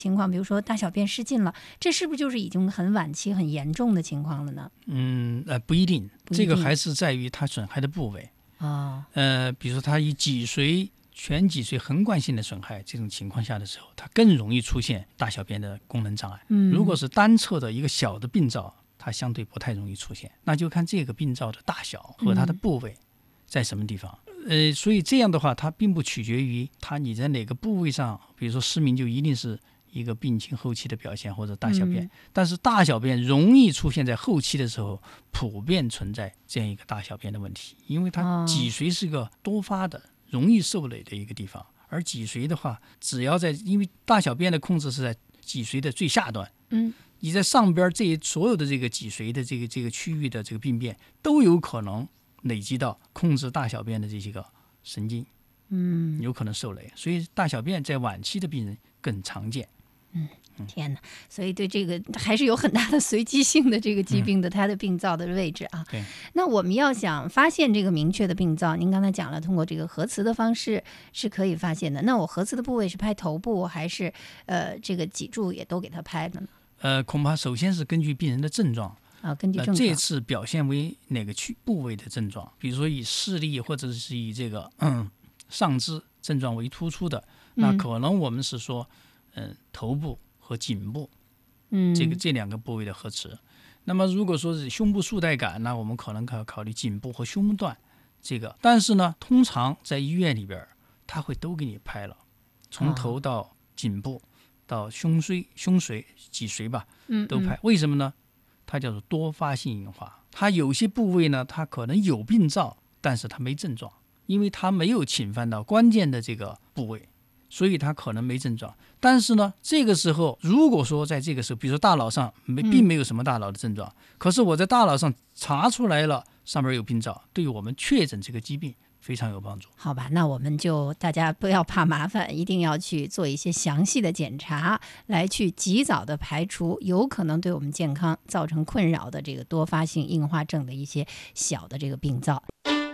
情况，比如说大小便失禁了，这是不是就是已经很晚期、很严重的情况了呢？ 不一定，这个还是在于它损害的部位。比如说它以全脊髓横贯性的损害这种情况下的时候，它更容易出现大小便的功能障碍。如果是单侧的一个小的病灶，它相对不太容易出现，那就看这个病灶的大小和它的部位在什么地方。所以这样的话，它并不取决于你在哪个部位上，比如说失明就一定是一个病情后期的表现或者大小便，但是大小便容易出现在后期的时候，普遍存在这样一个大小便的问题，因为它脊髓是个多发的、容易受累的一个地方，而脊髓的话，只要因为大小便的控制是在脊髓的最下端，你在上边所有的这个脊髓的这个区域的这个病变都有可能累积到控制大小便的这些个神经，有可能受累，所以大小便在晚期的病人更常见。 天哪！所以对这个还是有很大的随机性的这个疾病的它的病灶的位置啊。 对。 那我们要想发现这个明确的病灶，您刚才讲了，通过这个核磁的方式是可以发现的。那我核磁的部位是拍头部，还是这个脊柱也都给它拍的呢？ 恐怕首先是根据病人的症状。 根据症状， 这次表现为哪个部位的症状，比如说以视力或者是以这个上肢症状为突出的，那可能我们是说头部和颈部这两个部位的核磁。那么如果说是胸部束带感，那我们可能考虑颈部和胸段这个。但是呢，通常在医院里边他会都给你拍了，从头到颈部到胸髓、脊髓吧，都拍。为什么呢？它叫做多发性硬化，它有些部位呢，它可能有病灶，但是它没症状，因为它没有侵犯到关键的这个部位，所以它可能没症状。但是呢，这个时候如果说在这个时候，比如说大脑上并没有什么大脑的症状，可是我在大脑上查出来了上面有病灶，对于我们确诊这个疾病非常有帮助。 好吧，那我们就大家不要怕麻烦，一定要去做一些详细的检查，来去及早的排除有可能对我们健康造成困扰的这个多发性硬化症的一些小的这个病灶。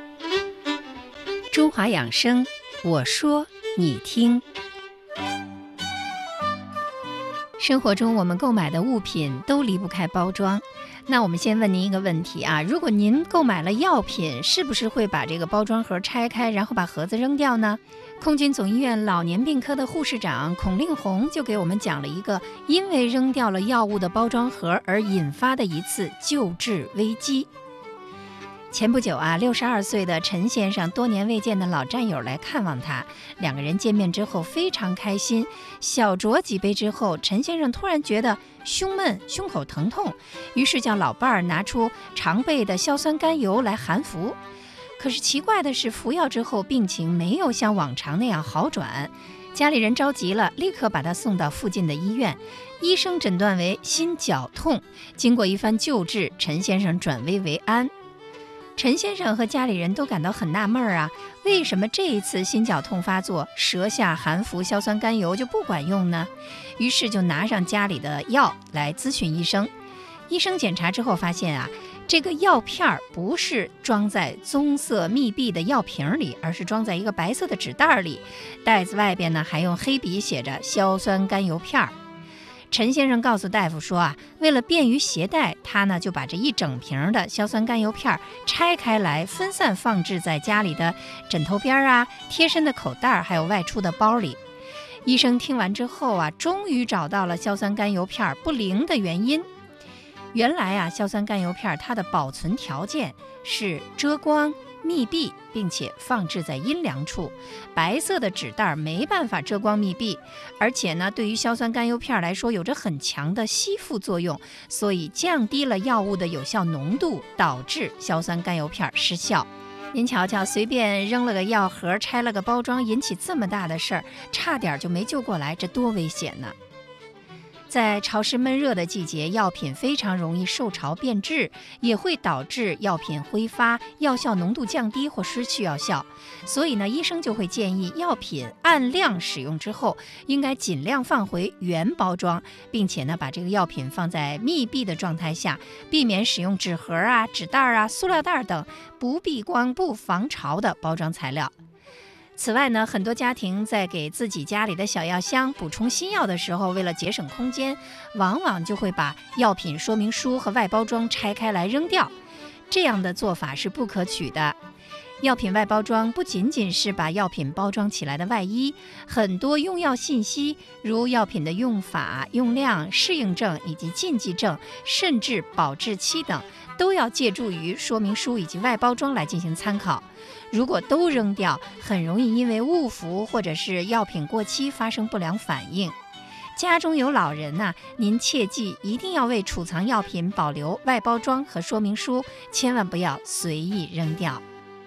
中华养生，我说你听。生活中我们购买的物品都离不开包装，那我们先问您一个问题啊，如果您购买了药品，是不是会把这个包装盒拆开，然后把盒子扔掉呢？空军总医院老年病科的护士长孔令红就给我们讲了一个因为扔掉了药物的包装盒而引发的一次救治危机。前不久啊，62岁的陈先生多年未见的老战友来看望他，两个人见面之后非常开心，小酌几杯之后，陈先生突然觉得胸闷、胸口疼痛，于是叫老伴儿拿出常备的硝酸甘油来含服。可是奇怪的是，服药之后病情没有像往常那样好转，家里人着急了，立刻把他送到附近的医院，医生诊断为心绞痛，经过一番救治，陈先生转危为安。陈先生和家里人都感到很纳闷啊，为什么这一次心绞痛发作，舌下含服硝酸甘油就不管用呢？于是就拿上家里的药来咨询医生。医生检查之后发现啊，这个药片不是装在棕色密闭的药瓶里，而是装在一个白色的纸袋里，袋子外边呢还用黑笔写着硝酸甘油片。陈先生告诉大夫说啊，为了便于携带，他呢就把这一整瓶的硝酸甘油片拆开来，分散放置在家里的枕头边啊、贴身的口袋，还有外出的包里。医生听完之后啊，终于找到了硝酸甘油片不灵的原因。原来啊，硝酸甘油片它的保存条件是遮光、密闭，并且放置在阴凉处，白色的纸袋没办法遮光密闭，而且呢，对于硝酸甘油片来说有着很强的吸附作用，所以降低了药物的有效浓度，导致硝酸甘油片失效。您瞧瞧，随便扔了个药盒，拆了个包装，引起这么大的事儿，差点就没救过来，这多危险呢！在潮湿闷热的季节，药品非常容易受潮变质，也会导致药品挥发，药效浓度降低或失去药效。所以呢，医生就会建议药品按量使用之后，应该尽量放回原包装，并且呢，把这个药品放在密闭的状态下，避免使用纸盒啊、纸袋啊、塑料袋等不避光、不防潮的包装材料。 此外呢，很多家庭在给自己家里的小药箱补充新药的时候，为了节省空间，往往就会把药品说明书和外包装拆开来扔掉。这样的做法是不可取的。药品外包装不仅仅是把药品包装起来的外衣，很多用药信息，如药品的用法、用量、适应症以及禁忌症，甚至保质期等，都要借助于说明书以及外包装来进行参考。如果都扔掉，很容易因为误服或者是药品过期发生不良反应。家中有老人呢，您切记一定要为储藏药品保留外包装和说明书，千万不要随意扔掉。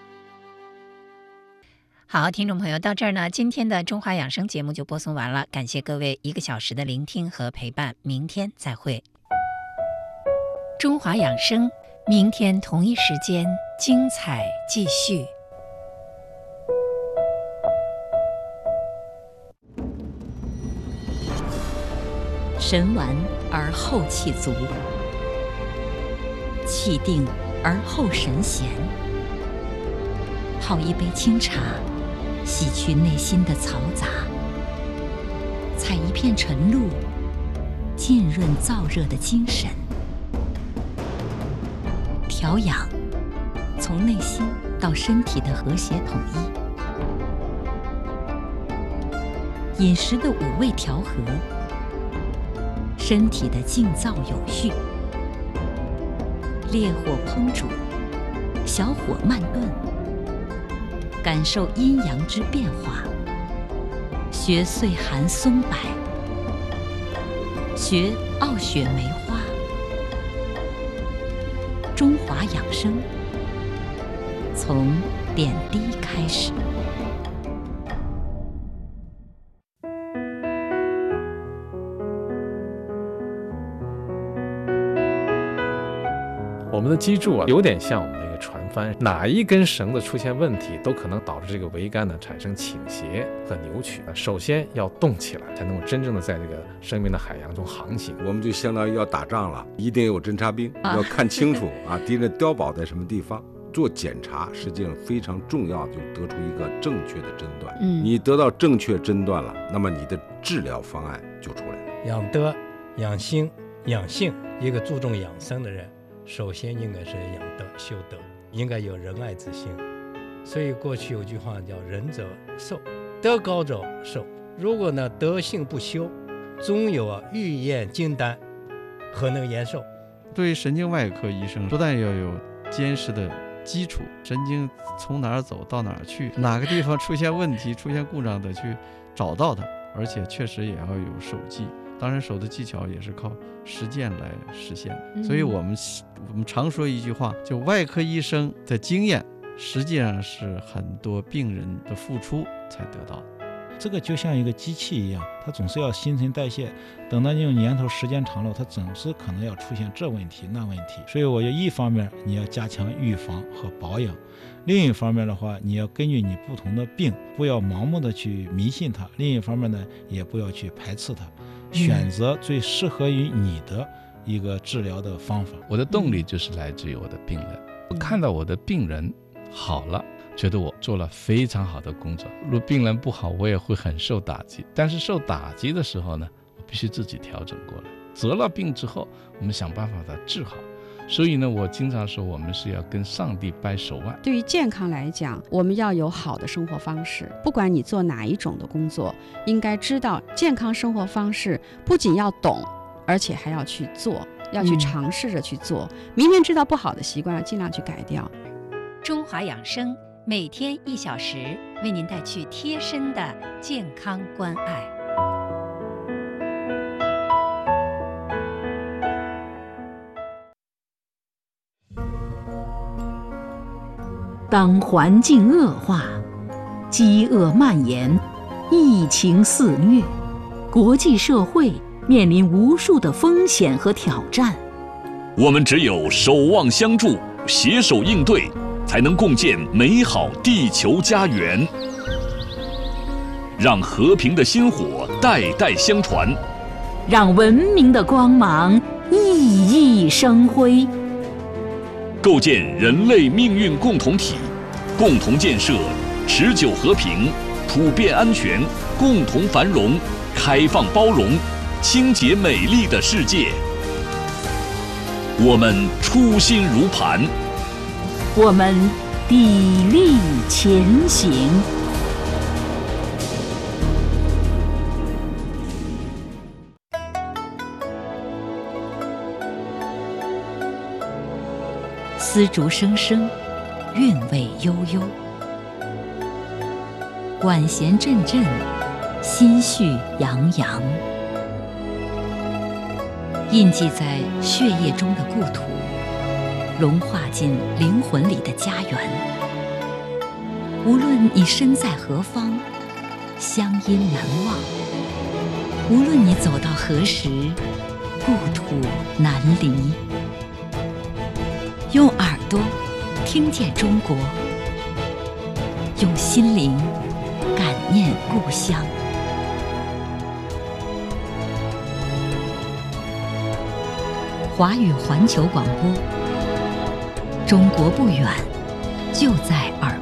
好，听众朋友，到这儿呢，今天的中华养生节目就播送完了，感谢各位1个小时的聆听和陪伴，明天再会。中华养生，明天同一时间精彩继续。 神完而后气足，气定而后神闲。泡一杯清茶，洗去内心的嘈杂；采一片晨露，浸润燥热的精神。调养，从内心到身体的和谐统一；饮食的5味调和，身体的静躁有序。烈火烹煮，小火慢炖，感受阴阳之变化。学岁寒松柏，学傲雪梅花。中华养生，从点滴开始。 我们的脊柱有点像我们的一个船帆，哪一根绳子出现问题，都可能导致这个桅杆呢产生倾斜和扭曲。首先要动起来，才能够真正的在这个生命的海洋中航行。 我们就相当于要打仗了，一定有侦察兵，要看清楚敌人碉堡在什么地方。做检查实际上非常重要，就得出一个正确的诊断。你得到正确诊断了，那么你的治疗方案就出来了。 养德、养心、养性，一个注重养生的人，首先应该是养德修德，应该有仁爱之心。所以过去有句话叫仁者寿，德高者寿。如果呢德性不修，终有欲验金丹，何能延寿？ 对于神经外科医生，不但要有坚实的基础，神经从哪儿走到哪儿去，哪个地方出现问题出现故障的去找到它，而且确实也要有手技。当然手的技巧也是靠实践来实现的。所以我们常说一句话，就外科医生的经验实际上是很多病人的付出才得到的。 这个就像一个机器一样，它总是要新陈代谢，等到这种年头时间长了，它总是可能要出现这问题那问题。所以我觉得一方面你要加强预防和保养，另一方面的话，你要根据你不同的病，不要盲目的去迷信它，另一方面呢，也不要去排斥它，选择最适合于你的一个治疗的方法。 我的动力就是来自于我的病人，我看到我的病人好了，觉得我做了非常好的工作。如果病人不好，我也会很受打击。但是受打击的时候呢，我必须自己调整过来。得了病之后，我们想办法把它治好。所以呢，我经常说，我们是要跟上帝掰手腕。 对于健康来讲，我们要有好的生活方式。不管你做哪一种的工作，应该知道健康生活方式不仅要懂，而且还要去做，要去尝试着去做。明明知道不好的习惯，要尽量去改掉。 中华养生，每天1小时，为您带去贴身的健康关爱。 当环境恶化，饥饿蔓延，疫情肆虐，国际社会面临无数的风险和挑战。 我们只有守望相助，携手应对，才能共建美好地球家园，让和平的薪火代代相传， 让文明的光芒熠熠生辉， 构建人类命运共同体，共同建设持久和平、 普遍安全，共同繁荣，开放包容，清洁美丽的世界。我们初心如磐， 我们砥砺前行。丝竹声声，韵味悠悠，管弦阵阵，心绪洋洋。印记在血液中的故土，融化进灵魂里的家园。无论你身在何方，乡音难忘；无论你走到何时，故土难离。用耳朵听见中国，用心灵感念故乡。华语环球广播，中国不远，就在耳